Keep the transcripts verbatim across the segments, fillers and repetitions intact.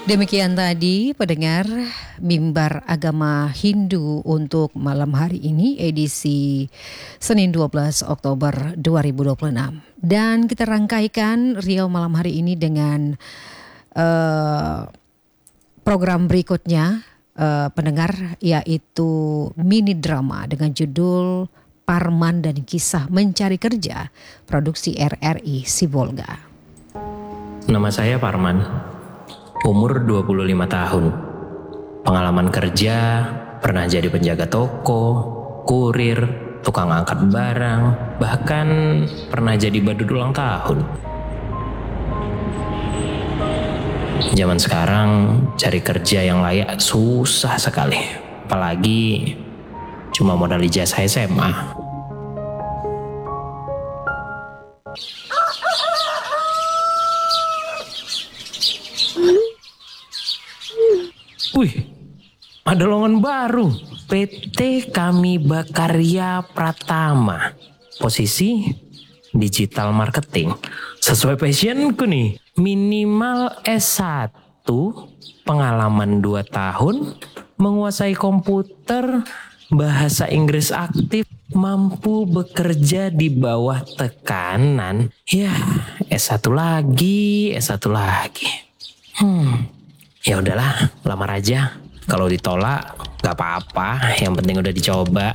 Demikian tadi pendengar Mimbar Agama Hindu untuk malam hari ini edisi Senin dua belas Oktober dua ribu dua puluh enam. Dan kita rangkaikan Riau malam hari ini dengan uh, program berikutnya uh, pendengar, yaitu mini drama dengan judul Parman dan Kisah Mencari Kerja, produksi R R I Sibolga. Nama saya Parman, umur dua puluh lima tahun. Pengalaman kerja, pernah jadi penjaga toko, kurir, tukang angkat barang, bahkan pernah jadi badut ulang tahun. Zaman sekarang cari kerja yang layak susah sekali, apalagi cuma modal ijazah S M A. Wih, ada lowongan baru, P T Kami Bakarya Pratama, posisi digital marketing. Sesuai passionku nih, minimal S satu, pengalaman dua tahun, menguasai komputer, bahasa Inggris aktif, mampu bekerja di bawah tekanan. Ya, S satu lagi, S satu lagi. Hmm. Ya udahlah, lamar aja. Kalau ditolak, gak apa-apa. Yang penting udah dicoba.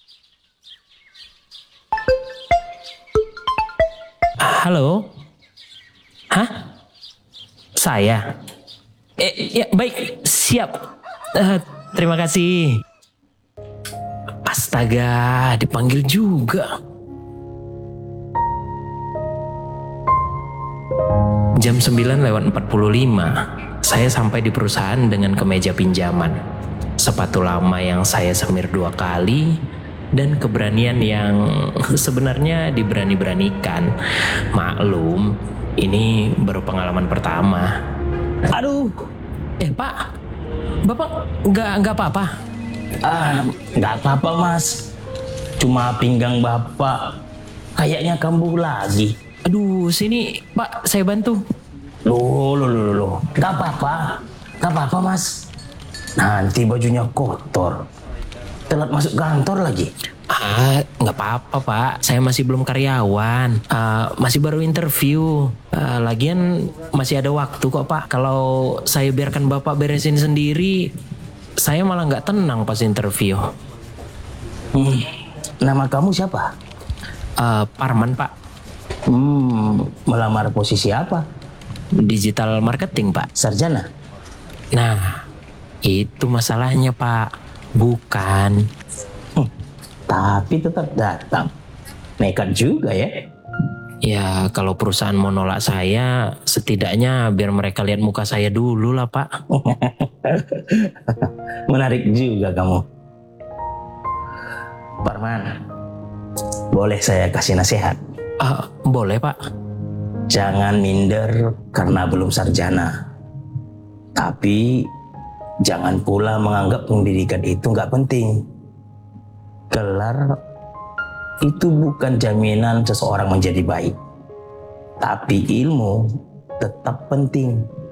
Halo? Hah? Saya? Eh, ya baik, siap. Uh, terima kasih. Astaga, dipanggil juga. Jam sembilan lewat empat puluh lima. Saya sampai di perusahaan dengan kemeja pinjaman, sepatu lama yang saya semir dua kali, dan keberanian yang sebenarnya diberani-beranikan. Maklum, ini baru pengalaman pertama. Aduh, eh Pak, Bapak nggak nggak apa-apa? Ah, nggak apa-apa Mas, cuma pinggang Bapak kayaknya kambuh lagi. Aduh, sini Pak, saya bantu. Loh, loh, loh, loh, nggak apa-apa, nggak apa-apa Mas. Nanti bajunya kotor, telat masuk kantor lagi. Ah, nggak apa-apa Pak, saya masih belum karyawan, uh, masih baru interview. Uh, lagian masih ada waktu kok Pak. Kalau saya biarkan Bapak beresin sendiri, saya malah nggak tenang pas interview. Hmm, nama kamu siapa? Uh, Parman Pak. Hmm, melamar posisi apa? Digital marketing Pak. Sarjana? Nah, itu masalahnya Pak. Bukan. Hmm, tapi tetap datang. Nekat juga ya. Ya, kalau perusahaan mau nolak saya, setidaknya biar mereka lihat muka saya dulu lah Pak. Menarik juga kamu. Parman, boleh saya kasih nasihat? Uh, boleh Pak. Jangan minder karena belum sarjana. Tapi jangan pula menganggap pendidikan itu nggak penting. Gelar itu bukan jaminan seseorang menjadi baik. Tapi ilmu tetap penting.